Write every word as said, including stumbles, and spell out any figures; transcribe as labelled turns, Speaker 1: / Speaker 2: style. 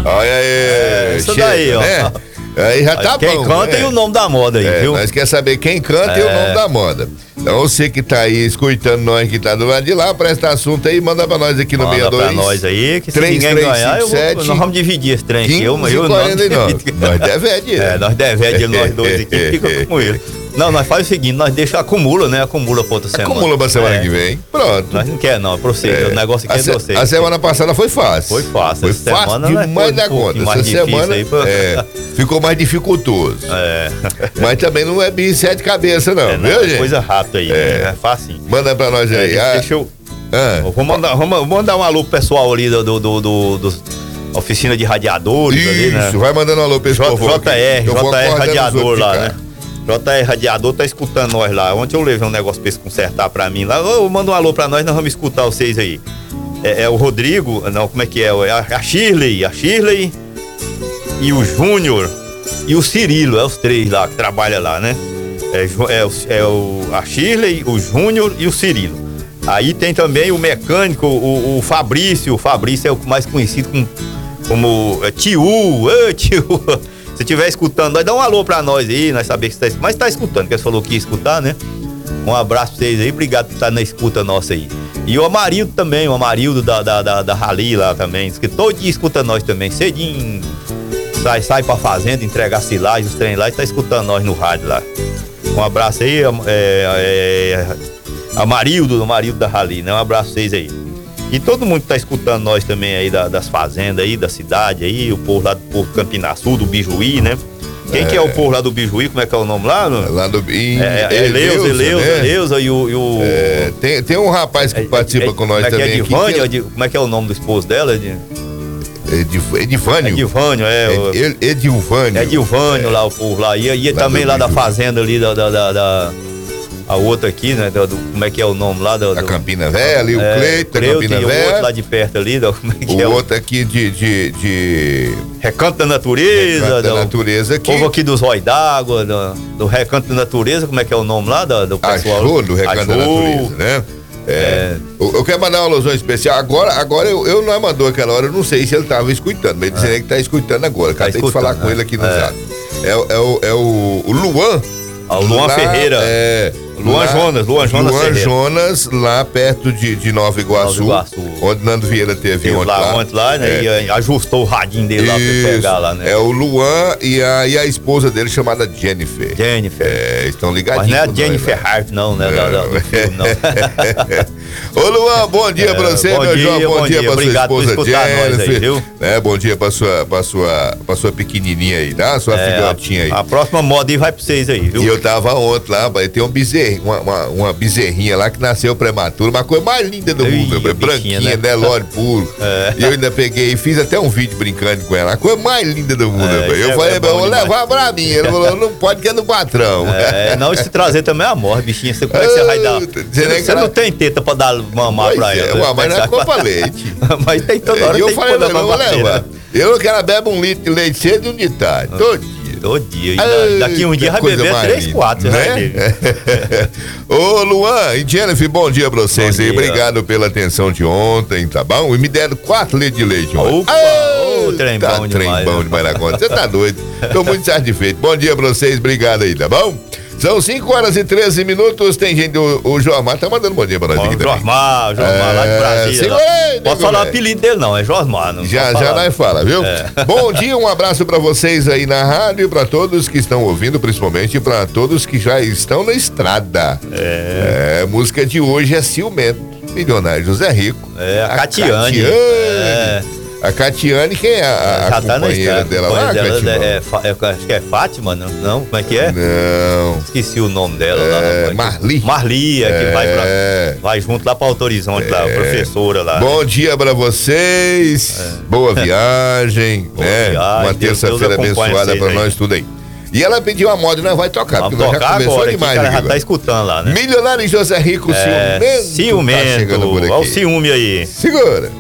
Speaker 1: Olha aí.
Speaker 2: É, isso
Speaker 1: chega,
Speaker 2: daí, ó.
Speaker 1: Né? Aí já tá
Speaker 2: quem
Speaker 1: bom.
Speaker 2: Quem canta
Speaker 1: né?
Speaker 2: e o nome da moda aí,
Speaker 1: é,
Speaker 2: viu?
Speaker 1: Nós quer saber quem canta é. e o nome da moda. Então você que tá aí escutando nós que tá do lado de lá, presta assunto aí, manda pra nós aqui no
Speaker 2: manda
Speaker 1: sessenta e dois.
Speaker 2: Manda pra nós aí, que se
Speaker 1: três,
Speaker 2: ninguém
Speaker 1: três,
Speaker 2: ganhar,
Speaker 1: cinco,
Speaker 2: eu vou,
Speaker 1: sete,
Speaker 2: nós vamos dividir esse trem aqui. Eu, eu,
Speaker 1: quarenta e nove. Nós devemos dinheiro.
Speaker 2: É, nós devemos dinheiro, nós dois aqui, fica com ele. Não, nós faz o seguinte, nós deixa, acumula, né? Acumula pra outra semana.
Speaker 1: Acumula pra semana é. que vem. Pronto.
Speaker 2: Nós não quer não, é pra vocês. É. O negócio aqui é de vocês.
Speaker 1: A semana passada foi fácil.
Speaker 2: Foi fácil.
Speaker 1: Foi fácil
Speaker 2: semana
Speaker 1: demais da conta.
Speaker 2: Essa
Speaker 1: semana
Speaker 2: pra...
Speaker 1: é, ficou mais dificultoso.
Speaker 2: É.
Speaker 1: Mas também não é bicho sete cabeças, não.
Speaker 2: É, não,
Speaker 1: viu,
Speaker 2: é
Speaker 1: gente?
Speaker 2: coisa rápida aí. É, é fácil.
Speaker 1: Manda pra nós aí.
Speaker 2: É,
Speaker 1: ah.
Speaker 2: Deixa eu. Ah. Vou, mandar, vou mandar um alô pro pessoal ali do, do, do, do, do oficina de radiadores.
Speaker 1: Isso,
Speaker 2: ali, né?
Speaker 1: vai mandando um alô pro pessoal.
Speaker 2: J R, J R Radiador lá, né? J R Radiador tá escutando nós lá. Ontem eu levei um negócio pra eles consertar pra mim lá. Ô, manda um alô pra nós, nós vamos escutar vocês aí. É, é o Rodrigo, não, como é que é? É a, a Shirley, a Shirley e o Júnior e o Cirilo, é os três lá que trabalham lá, né? É, é, é o, a Shirley, o Júnior e o Cirilo. Aí tem também o mecânico, o, o Fabrício. O Fabrício é o mais conhecido como, como é, Tio. Ô, tio. Se estiver escutando, nós dá um alô pra nós aí, nós sabemos que você tá, mas tá escutando, que você falou que ia escutar, né? Um abraço pra vocês aí, obrigado por estar na escuta nossa aí. E o Amarildo também, o Amarildo da, da, da, da Rally lá também, que todo dia escuta nós também, cedinho, sai, sai pra fazenda, entregar silagem, os trem lá e tá escutando nós no rádio lá. Um abraço aí, é, é, Amarildo, Amarildo da Rally, né? Um abraço pra vocês aí. E todo mundo que tá escutando nós também aí da, das fazendas aí, da cidade aí, o povo lá do povo Campinaçu, do Bijuí, né? Quem é. que é o povo lá do Bijuí, como é que é o nome lá? No...
Speaker 1: Lá do Bijuí.
Speaker 2: É, é Eleusa, Eleusa, né? Eleusa e o... E o...
Speaker 1: É, tem, tem um rapaz que é, participa é, com nós
Speaker 2: como
Speaker 1: também.
Speaker 2: É que é Edivânio, que... Como é que é o nome do esposo dela?
Speaker 1: Edivânio.
Speaker 2: Edivânio, é.
Speaker 1: Ed, Edilvânio.
Speaker 2: Edilvânio é. lá, o povo lá. E, e também lá da fazenda ali, da... da, da, da... A outra aqui, né? Do, do, como é que é o nome lá? Do,
Speaker 1: da Campina Velha, ali, o é, Cleito, da Campina Velha.
Speaker 2: E o outro lá de perto ali, do, como é que
Speaker 1: o
Speaker 2: é
Speaker 1: outro aqui de, de, de...
Speaker 2: Recanto da Natureza.
Speaker 1: Recanto da
Speaker 2: do,
Speaker 1: Natureza aqui.
Speaker 2: O povo aqui dos Rói d'Água, do, do Recanto da Natureza, como é que é o nome lá do, do pessoal?
Speaker 1: Achou, do Recanto da Natureza, né? É, é. Eu, eu quero mandar uma alusão especial. Agora, agora eu, eu não mandou aquela hora, eu não sei se ele estava escutando, mas ele dizendo é. que está escutando agora. Acabei tá de falar com né? ele aqui no é. Zap. É, é, o, é o, o Luan.
Speaker 2: Ah, o Luan lá, Ferreira.
Speaker 1: É.
Speaker 2: Luan
Speaker 1: lá,
Speaker 2: Jonas, Luan Jonas
Speaker 1: Luan
Speaker 2: Ferreira.
Speaker 1: Jonas, lá perto de, de Nova Iguaçu, Nova Iguaçu, onde Nando Vieira teve ontem
Speaker 2: lá.
Speaker 1: lá,
Speaker 2: ontem lá, né? É. E ajustou o radinho dele lá
Speaker 1: Isso,
Speaker 2: pra pegar lá, né?
Speaker 1: É o Luan e a, e a esposa dele chamada Jennifer.
Speaker 2: Jennifer.
Speaker 1: É, estão ligadinhos.
Speaker 2: Mas não é a Jennifer nós, Hart, não, né? Não. Da, da, filme, não.
Speaker 1: Ô Luan, bom dia é, pra você,
Speaker 2: bom
Speaker 1: meu
Speaker 2: dia,
Speaker 1: João. Bom, bom dia, dia pra
Speaker 2: Obrigado
Speaker 1: sua esposa Jennifer.
Speaker 2: Nós aí, viu?
Speaker 1: É, bom dia pra sua, pra sua, pra sua pequenininha aí, tá? Sua é, filhotinha aí.
Speaker 2: A próxima moda aí vai pra vocês aí, viu?
Speaker 1: E eu tava ontem lá, tem um bezerro, uma, uma, uma bezerrinha lá que nasceu prematuro, uma coisa mais linda do mundo, Ih, branquinha, né? né? Lore puro. É. E eu ainda peguei e fiz até um vídeo brincando com ela, a coisa mais linda do mundo. É, eu é, falei, é eu vou demais. levar pra mim. Ele falou, não pode que é do patrão.
Speaker 2: É, não, se trazer também é a morte, bichinha. Você, como é que você vai dar? Você, não, você não tem teta pra dar mamar pois pra ela.
Speaker 1: É, mas não é compra leite.
Speaker 2: Mas tem toda hora.
Speaker 1: E eu
Speaker 2: tem
Speaker 1: falei, não, vou levar. Eu que ela bebe um litro de leite cedo e um de tarde, todo dia.
Speaker 2: Todo dia. E daqui um dia vai beber três, quatro, né?
Speaker 1: Ô, Luan e Jennifer, bom dia pra vocês bom aí. Dia. Obrigado pela atenção de ontem, tá bom? E me deram quatro litros de leite ontem.
Speaker 2: Opa! Ô, trem
Speaker 1: tá,
Speaker 2: bom
Speaker 1: trem
Speaker 2: demais.
Speaker 1: bom demais na conta. Você tá doido? Tô muito satisfeito. Bom dia pra vocês, obrigado aí, tá bom? São cinco horas e treze minutos. Tem gente, o, o Josmar tá mandando bom dia pra nós
Speaker 2: bom,
Speaker 1: aqui também.
Speaker 2: Josmar, Josmar é, lá de Brasília. Lá. Pode falar o apelido dele, não, é Josmar. Não
Speaker 1: já, já nós fala, viu? É. Bom dia, um abraço pra vocês aí na rádio, pra todos que estão ouvindo, principalmente pra todos que já estão na estrada. É. é música de hoje é Ciumento, Milionário José Rico.
Speaker 2: É, a, a Catiane. Catiane. É.
Speaker 1: A Catiane, quem é a, a
Speaker 2: tá
Speaker 1: companheira dela lá,
Speaker 2: dela, é, é, acho que é Fátima, não? Não? Como é que é?
Speaker 1: Não.
Speaker 2: Esqueci o nome dela
Speaker 1: é,
Speaker 2: lá.
Speaker 1: Marli.
Speaker 2: Marli, é,
Speaker 1: é
Speaker 2: que vai, pra, vai junto lá pra Alto Horizonte, é. lá, a professora lá.
Speaker 1: Bom dia pra vocês, é. boa viagem, boa né? Viagem. Uma terça-feira abençoada pra nós tudo aí. E ela pediu a moda e nós vai tocar,
Speaker 2: vamos
Speaker 1: porque nós já começou
Speaker 2: agora,
Speaker 1: demais.
Speaker 2: Ela já tá escutando lá, né?
Speaker 1: Milionário José Rico,
Speaker 2: é,
Speaker 1: ciumento.
Speaker 2: Ciumento,
Speaker 1: tá chegando por aqui.
Speaker 2: Olha o ciúme aí.
Speaker 1: Segura.